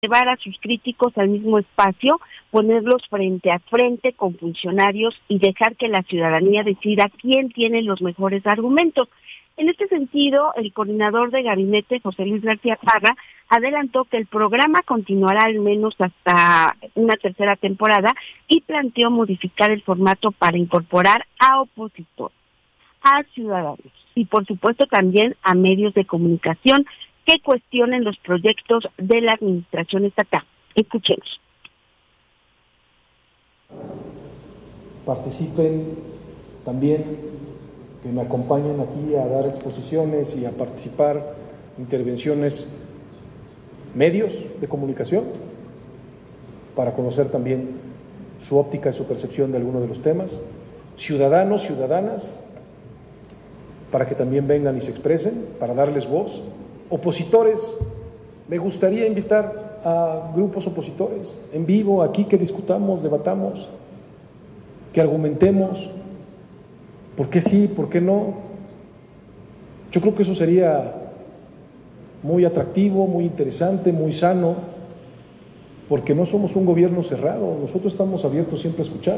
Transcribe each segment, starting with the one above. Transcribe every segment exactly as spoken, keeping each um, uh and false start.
llevar a sus críticos al mismo espacio, ponerlos frente a frente con funcionarios y dejar que la ciudadanía decida quién tiene los mejores argumentos. En este sentido, el coordinador de gabinete, José Luis García Parra, adelantó que el programa continuará al menos hasta una tercera temporada y planteó modificar el formato para incorporar a opositores, a ciudadanos y por supuesto también a medios de comunicación que cuestionen los proyectos de la administración estatal. Escuchemos. Participen también, que me acompañen aquí a dar exposiciones y a participar intervenciones, medios de comunicación, para conocer también su óptica y su percepción de algunos de los temas, ciudadanos, ciudadanas, para que también vengan y se expresen, para darles voz, opositores, me gustaría invitar a grupos opositores en vivo, aquí que discutamos, debatamos, que argumentemos, ¿por qué sí, por qué no? Yo creo que eso sería muy atractivo, muy interesante, muy sano, porque no somos un gobierno cerrado, nosotros estamos abiertos siempre a escuchar.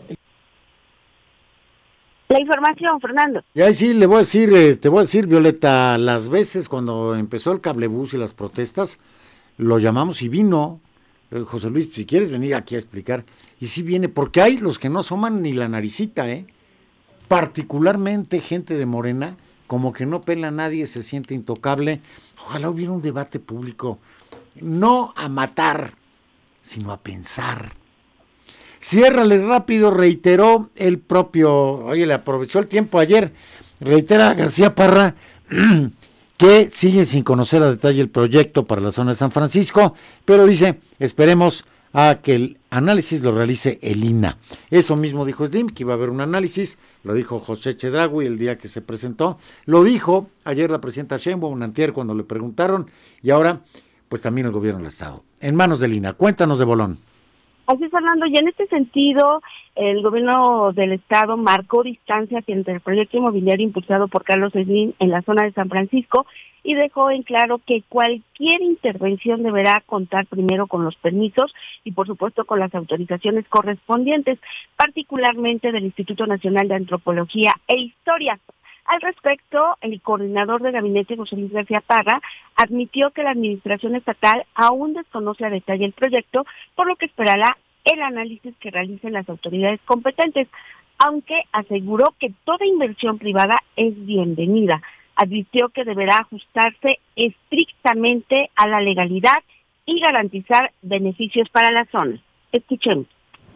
La información, Fernando. Y ahí sí le voy a decir, eh, te voy a decir, Violeta, las veces cuando empezó el cablebús y las protestas, lo llamamos y vino, eh, José Luis, si quieres venir aquí a explicar, y sí viene, porque hay los que no asoman ni la naricita, ¿eh? Particularmente gente de Morena, como que no pela a nadie, se siente intocable. Ojalá hubiera un debate público, no a matar, sino a pensar. Ciérrale rápido, reiteró el propio, oye, le aprovechó el tiempo ayer, reitera García Parra que sigue sin conocer a detalle el proyecto para la zona de San Francisco, pero dice, esperemos a que el análisis lo realice el I N A. Eso mismo dijo Slim, que iba a haber un análisis, lo dijo José Chedraui el día que se presentó, lo dijo ayer la presidenta Sheinbaum, antier, cuando le preguntaron, y ahora, pues también el gobierno del Estado. En manos del I N A, cuéntanos de Bolón. Así es, Fernando, y en este sentido, el gobierno del Estado marcó distancias entre el proyecto inmobiliario impulsado por Carlos Slim en la zona de San Francisco y dejó en claro que cualquier intervención deberá contar primero con los permisos y, por supuesto, con las autorizaciones correspondientes, particularmente del Instituto Nacional de Antropología e Historia. Al respecto, el coordinador de gabinete, José Luis García Parra, admitió que la administración estatal aún desconoce a detalle el proyecto, por lo que esperará el análisis que realicen las autoridades competentes, aunque aseguró que toda inversión privada es bienvenida. Advirtió que deberá ajustarse estrictamente a la legalidad y garantizar beneficios para la zona. Escuchemos.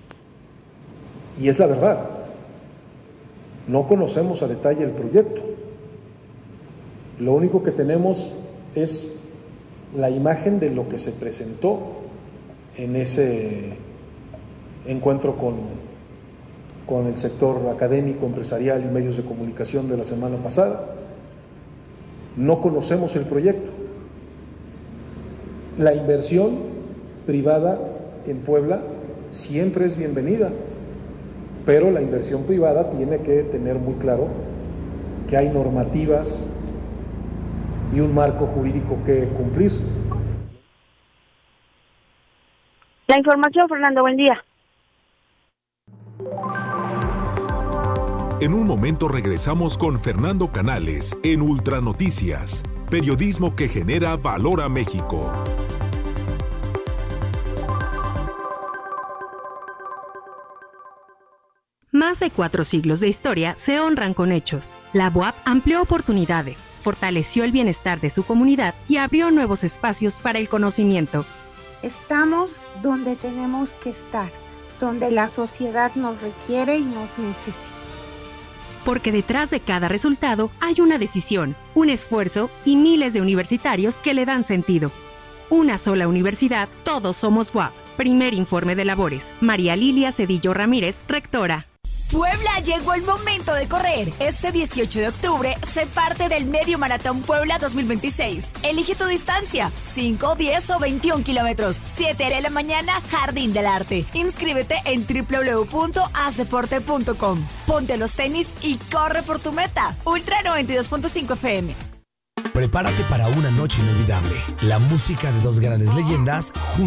Y es la verdad. No conocemos a detalle el proyecto. Lo único que tenemos es la imagen de lo que se presentó en ese encuentro con, con el sector académico, empresarial y medios de comunicación de la semana pasada. No conocemos el proyecto. La inversión privada en Puebla siempre es bienvenida, pero la inversión privada tiene que tener muy claro que hay normativas y un marco jurídico que cumplir. La información, Fernando, buen día. En un momento regresamos con Fernando Canales en Ultranoticias, periodismo que genera valor a México. Más de cuatro siglos de historia se honran con hechos. La B U A P amplió oportunidades, fortaleció el bienestar de su comunidad y abrió nuevos espacios para el conocimiento. Estamos donde tenemos que estar, donde la sociedad nos requiere y nos necesita. Porque detrás de cada resultado hay una decisión, un esfuerzo y miles de universitarios que le dan sentido. Una sola universidad, todos somos B U A P. Primer informe de labores. María Lilia Cedillo Ramírez, rectora. Puebla, llegó el momento de correr. Este dieciocho de octubre se parte del Medio Maratón Puebla dos mil veintiséis. Elige tu distancia, cinco, diez o veintiún kilómetros. siete de la mañana, Jardín del Arte. Inscríbete en doble u doble u doble u punto haz deporte punto com. Ponte los tenis y corre por tu meta. Ultra noventa y dos punto cinco F M. Prepárate para una noche inolvidable. La música de dos grandes leyendas juntas.